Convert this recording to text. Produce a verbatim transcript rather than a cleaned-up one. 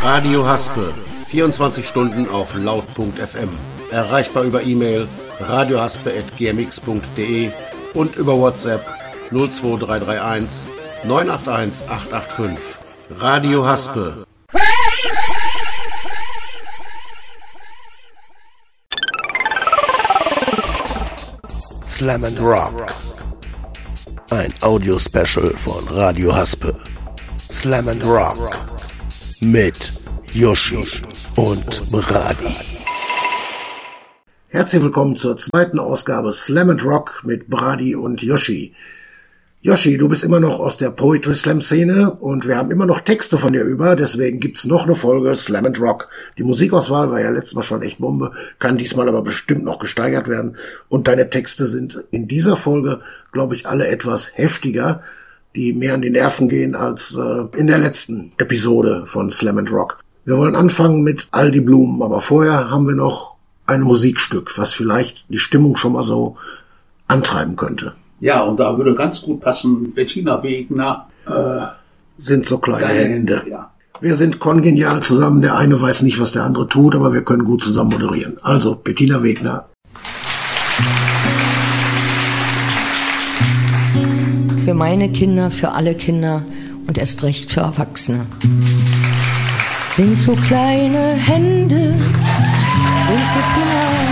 Radio Haspe, vierundzwanzig Stunden auf laut punkt f m. Erreichbar über E-Mail radiohaspe at g m x punkt d e und über WhatsApp null zwei drei drei eins neun acht eins acht acht fünf. Radio Haspe. Slam and Rock. Ein Audio-Special von Radio Haspe. Slam and Rock. Mit Yoshi und Brady. Herzlich willkommen zur zweiten Ausgabe Slam and Rock mit Brady und Yoshi. Yoshi, du bist immer noch aus der Poetry Slam Szene und wir haben immer noch Texte von dir über, deswegen gibt's noch eine Folge Slam and Rock. Die Musikauswahl war ja letztes Mal schon echt Bombe, kann diesmal aber bestimmt noch gesteigert werden und deine Texte sind in dieser Folge, glaube ich, alle etwas heftiger, die mehr an die Nerven gehen als äh, in der letzten Episode von Slam and Rock. Wir wollen anfangen mit All die Blumen, aber vorher haben wir noch ein Musikstück, was vielleicht die Stimmung schon mal so antreiben könnte. Ja, und da würde ganz gut passen, Bettina Wegner. Äh, sind so kleine Hände. Ja. Wir sind kongenial zusammen. Der eine weiß nicht, was der andere tut, aber wir können gut zusammen moderieren. Also, Bettina Wegner. Für meine Kinder, für alle Kinder und erst recht für Erwachsene. Sind so kleine Hände, sind so klein.